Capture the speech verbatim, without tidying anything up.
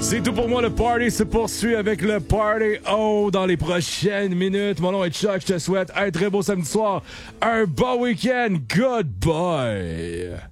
C'est tout pour moi, le party se poursuit avec le Party O dans les prochaines minutes. Mon nom est Chuck, je te souhaite un très beau samedi soir, un bon week-end, goodbye!